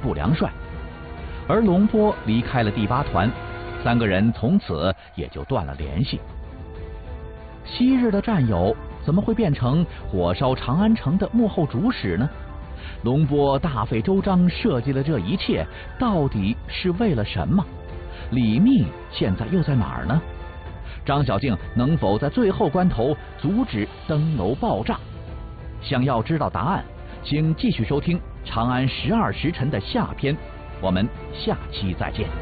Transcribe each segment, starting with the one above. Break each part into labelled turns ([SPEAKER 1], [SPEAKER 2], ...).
[SPEAKER 1] 不良帅。而龙波离开了第8团，3个人从此也就断了联系。昔日的战友怎么会变成火烧长安城的幕后主使呢？龙波大费周章设计了这一切，到底是为了什么？李密现在又在哪儿呢？张小静能否在最后关头阻止登楼爆炸？想要知道答案，请继续收听《长安12时辰》的下篇，我们下期再见。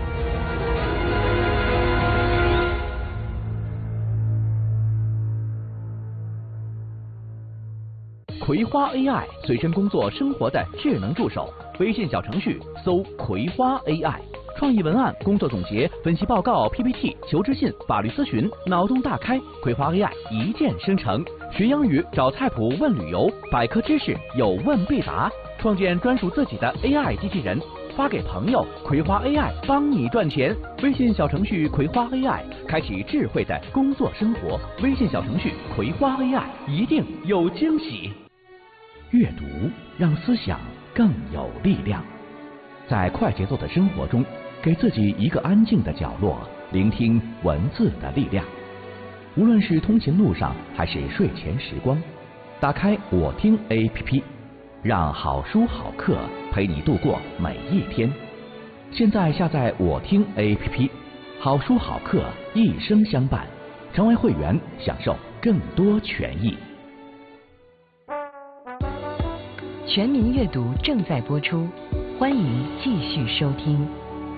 [SPEAKER 1] 葵花 AI 随身工作生活的智能助手，微信小程序搜葵花 AI， 创意文案、工作总结、分析报告、PPT、求职信、法律咨询，脑洞大开，葵花 AI 一键生成。学英语找菜谱问旅游，百科知识有问必答，创建专属自己的 AI 机器人，发给朋友，葵花 AI 帮你赚钱。微信小程序葵花 AI， 开启智慧的工作生活。微信小程序葵花 AI， 一定有惊喜。阅读让思想更有力量。在快节奏的生活中，给自己一个安静的角落，聆听文字的力量。无论是通勤路上还是睡前时光，打开我听 APP， 让好书好课陪你度过每一天。现在下载我听 APP， 好书好课一生相伴，成为会员享受更多权益。
[SPEAKER 2] 全民阅读正在播出，欢迎继续收听。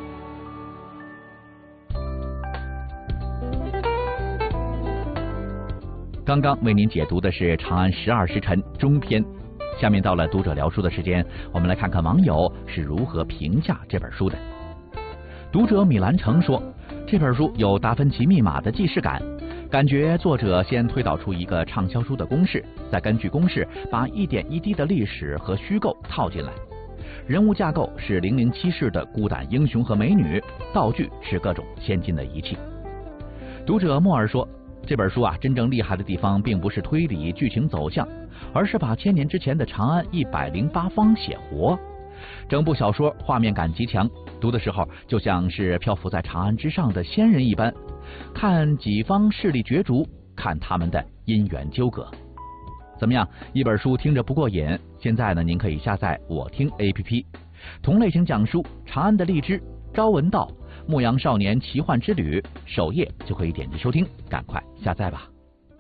[SPEAKER 1] 刚刚为您解读的是《长安12时辰》中篇，下面到了读者聊书的时间，我们来看看网友是如何评价这本书的。读者米兰城说，这本书有达芬奇密码的既视感，感觉作者先推导出一个畅销书的公式，再根据公式把一点一滴的历史和虚构套进来。人物架构是007式的孤胆英雄和美女，道具是各种先进的仪器。读者莫尔说，这本书真正厉害的地方并不是推理剧情走向，而是把1000年之前的长安108方写活。整部小说画面感极强，读的时候就像是漂浮在长安之上的仙人一般，看几方势力角逐，看他们的因缘纠葛。怎么样，一本书听着不过瘾？现在呢，您可以下载我听 APP， 同类型讲书《长安的荔枝》《朝闻道》《牧羊少年奇幻之旅》，首页就可以点击收听，赶快下载吧。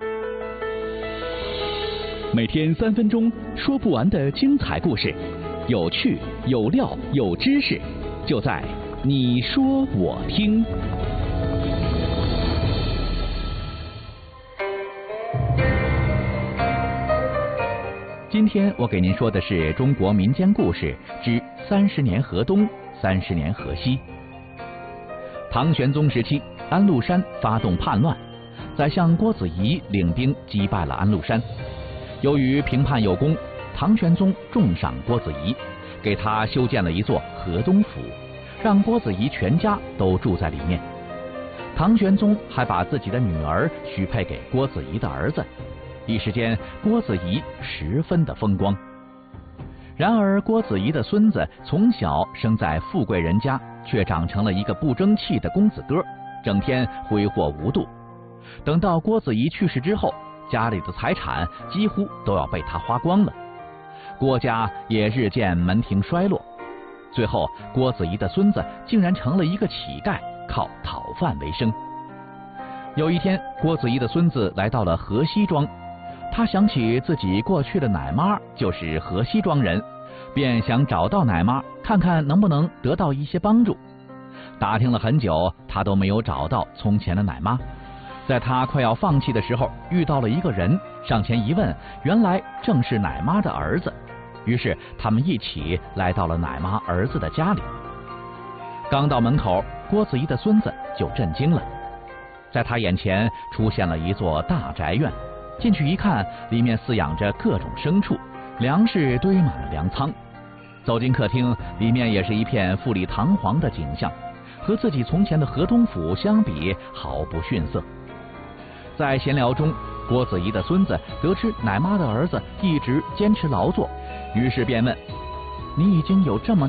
[SPEAKER 1] 每天3分钟，说不完的精彩故事，有趣有料有知识，就在你说我听。今天我给您说的是中国民间故事之30年河东，30年河西。唐玄宗时期，安禄山发动叛乱，宰相郭子仪领兵击败了安禄山。由于平叛有功，唐玄宗重赏郭子仪，给他修建了一座河东府，让郭子仪全家都住在里面。唐玄宗还把自己的女儿许配给郭子仪的儿子，一时间郭子仪十分的风光。然而郭子仪的孙子从小生在富贵人家，却长成了一个不争气的公子哥，整天挥霍无度。等到郭子仪去世之后，家里的财产几乎都要被他花光了，郭家也日渐门庭衰落。最后郭子仪的孙子竟然成了一个乞丐，靠讨饭为生。有一天，郭子仪的孙子来到了河西庄，他想起自己过去的奶妈就是河西庄人，便想找到奶妈，看看能不能得到一些帮助。打听了很久，他都没有找到从前的奶妈。在他快要放弃的时候，遇到了一个人，上前一问，原来正是奶妈的儿子。于是他们一起来到了奶妈儿子的家里。刚到门口，郭子仪的孙子就震惊了。在他眼前出现了一座大宅院，进去一看，里面饲养着各种牲畜，粮食堆满了粮仓。走进客厅，里面也是一片富丽堂皇的景象，和自己从前的河东府相比毫不逊色。在闲聊中，郭子仪的孙子得知奶妈的儿子一直坚持劳作，于是便问：“你已经有这么